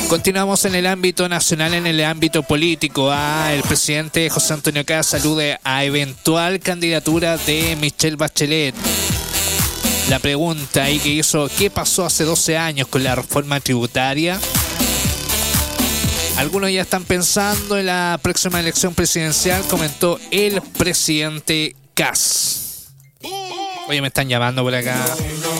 Continuamos en el ámbito nacional, en el ámbito político. El presidente José Antonio Kast alude a eventual candidatura de Michelle Bachelet. La pregunta ahí que hizo: ¿qué pasó hace 12 años con la reforma tributaria? Algunos ya están pensando en la próxima elección presidencial, comentó el presidente Kast. Oye, me están llamando por acá.